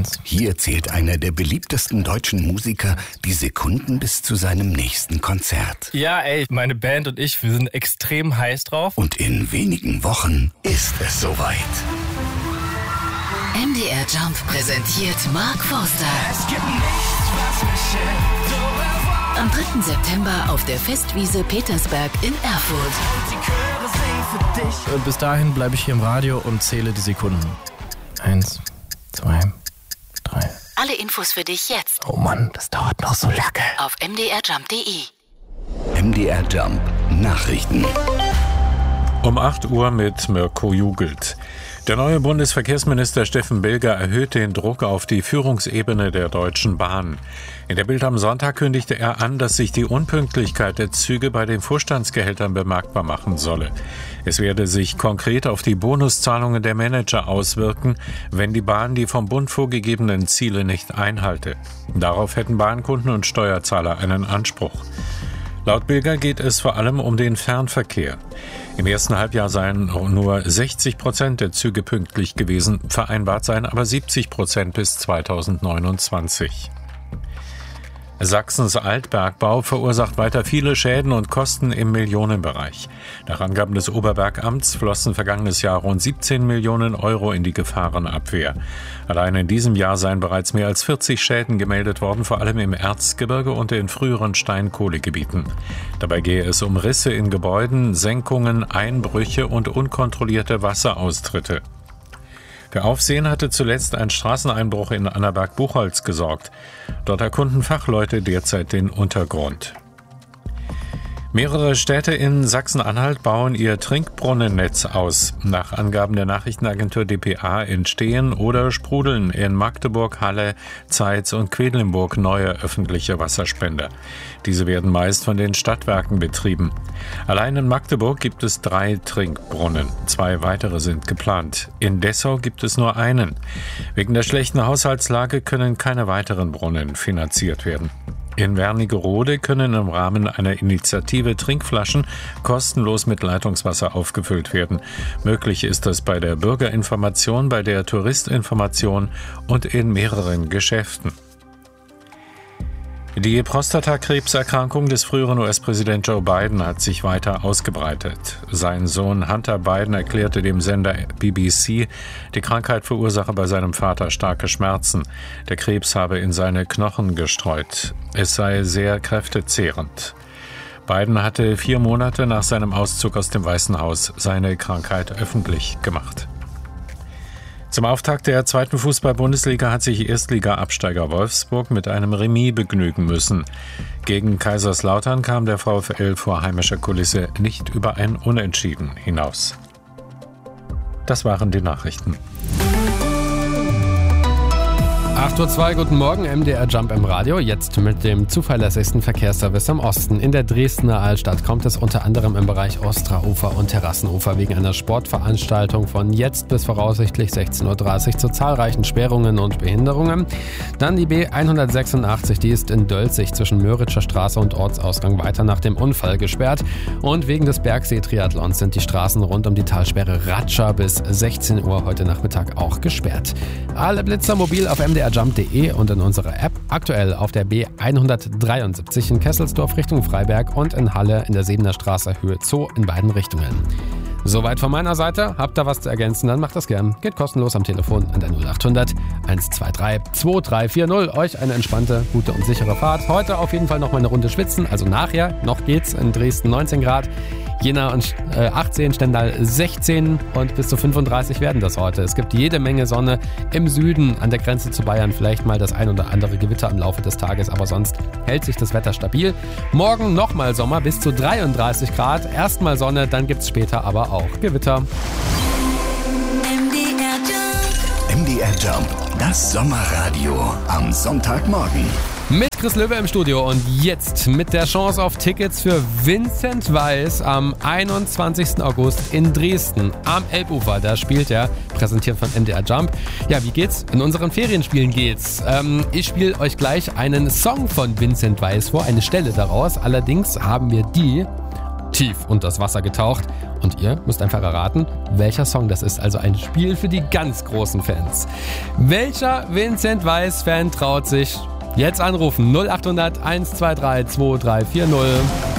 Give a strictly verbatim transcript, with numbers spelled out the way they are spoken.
Eins. Hier zählt einer der beliebtesten deutschen Musiker die Sekunden bis zu seinem nächsten Konzert. Ja, ey, meine Band und ich, wir sind extrem heiß drauf. Und in wenigen Wochen ist es soweit. M D R Jump präsentiert Mark Forster. Es gibt nichts, was mich hält. Am dritten September auf der Festwiese Petersberg in Erfurt. Und die Chöre singen für dich. Und bis dahin bleibe ich hier im Radio und zähle die Sekunden. Eins, zwei, drei. Alle Infos für dich jetzt. Oh Mann, das dauert noch so lange. Auf m d r jump punkt d e. M D R Jump Nachrichten. Um acht Uhr mit Mirko Jugelt. Der neue Bundesverkehrsminister Steffen Bilger erhöht den Druck auf die Führungsebene der Deutschen Bahn. In der Bild am Sonntag kündigte er an, dass sich die Unpünktlichkeit der Züge bei den Vorstandsgehältern bemerkbar machen solle. Es werde sich konkret auf die Bonuszahlungen der Manager auswirken, wenn die Bahn die vom Bund vorgegebenen Ziele nicht einhalte. Darauf hätten Bahnkunden und Steuerzahler einen Anspruch. Laut Bilger geht es vor allem um den Fernverkehr. Im ersten Halbjahr seien nur sechzig Prozent der Züge pünktlich gewesen, vereinbart seien aber siebzig Prozent bis zweitausendneunundzwanzig. Sachsens Altbergbau verursacht weiter viele Schäden und Kosten im Millionenbereich. Nach Angaben des Oberbergamts flossen vergangenes Jahr rund siebzehn Millionen Euro in die Gefahrenabwehr. Allein in diesem Jahr seien bereits mehr als vierzig Schäden gemeldet worden, vor allem im Erzgebirge und in früheren Steinkohlegebieten. Dabei gehe es um Risse in Gebäuden, Senkungen, Einbrüche und unkontrollierte Wasseraustritte. Für Aufsehen hatte zuletzt ein Straßeneinbruch in Annaberg-Buchholz gesorgt. Dort erkunden Fachleute derzeit den Untergrund. Mehrere Städte in Sachsen-Anhalt bauen ihr Trinkbrunnennetz aus. Nach Angaben der Nachrichtenagentur D P A entstehen oder sprudeln in Magdeburg, Halle, Zeitz und Quedlinburg neue öffentliche Wasserspender. Diese werden meist von den Stadtwerken betrieben. Allein in Magdeburg gibt es drei Trinkbrunnen. Zwei weitere sind geplant. In Dessau gibt es nur einen. Wegen der schlechten Haushaltslage können keine weiteren Brunnen finanziert werden. In Wernigerode können im Rahmen einer Initiative Trinkflaschen kostenlos mit Leitungswasser aufgefüllt werden. Möglich ist das bei der Bürgerinformation, bei der Touristinformation und in mehreren Geschäften. Die Prostatakrebserkrankung des früheren U S-Präsidenten Joe Biden hat sich weiter ausgebreitet. Sein Sohn Hunter Biden erklärte dem Sender B B C, die Krankheit verursache bei seinem Vater starke Schmerzen. Der Krebs habe in seine Knochen gestreut. Es sei sehr kräftezehrend. Biden hatte vier Monate nach seinem Auszug aus dem Weißen Haus seine Krankheit öffentlich gemacht. Zum Auftakt der zweiten Fußball-Bundesliga hat sich Erstliga-Absteiger Wolfsburg mit einem Remis begnügen müssen. Gegen Kaiserslautern kam der VfL vor heimischer Kulisse nicht über ein Unentschieden hinaus. Das waren die Nachrichten. acht Uhr zwei, guten Morgen, M D R Jump im Radio, jetzt mit dem zuverlässigsten Verkehrsservice im Osten. In der Dresdner Altstadt kommt es unter anderem im Bereich Ostraufer und Terrassenufer wegen einer Sportveranstaltung von jetzt bis voraussichtlich sechzehn Uhr dreißig zu zahlreichen Sperrungen und Behinderungen. Dann die B hundertsechsundachtzig, die ist in Dölzig zwischen Möritscher Straße und Ortsausgang weiter nach dem Unfall gesperrt. Und wegen des Bergsee-Triathlons sind die Straßen rund um die Talsperre Ratscha bis sechzehn Uhr heute Nachmittag auch gesperrt. Alle Blitzer mobil auf M D R Jump punkt de und in unserer App. Aktuell auf der B hundertdreiundsiebzig in Kesselsdorf Richtung Freiberg und in Halle in der Sebener Straße Höhe Zoo in beiden Richtungen. Soweit von meiner Seite. Habt ihr was zu ergänzen, dann macht das gern. Geht kostenlos am Telefon an der null acht hundert eins zwei drei zwei drei vier null. Euch eine entspannte, gute und sichere Fahrt. Heute auf jeden Fall noch mal eine Runde schwitzen. Also nachher, noch geht's in Dresden neunzehn Grad. Jena und äh, achtzehn, Stendal sechzehn und bis zu fünfunddreißig werden das heute. Es gibt jede Menge Sonne im Süden an der Grenze zu Bayern. Vielleicht mal das ein oder andere Gewitter im Laufe des Tages, aber sonst hält sich das Wetter stabil. Morgen nochmal Sommer bis zu dreiunddreißig Grad. Erstmal Sonne, dann gibt's später aber auch Gewitter. M D R Jump. M D R Jump, das Sommerradio am Sonntagmorgen. Mit Chris Löwe im Studio und jetzt mit der Chance auf Tickets für Vincent Weiss am einundzwanzigsten August in Dresden am Elbufer. Da spielt er, präsentiert von M D R Jump. Ja, wie geht's? In unseren Ferienspielen geht's. Ähm, ich spiele euch gleich einen Song von Vincent Weiss vor, eine Stelle daraus. Allerdings haben wir die tief unter das Wasser getaucht Und ihr müsst einfach erraten, welcher Song das ist. Also ein Spiel für die ganz großen Fans. Welcher Vincent Weiss-Fan traut sich? Jetzt anrufen null acht hundert eins zwei drei zwei drei vier null.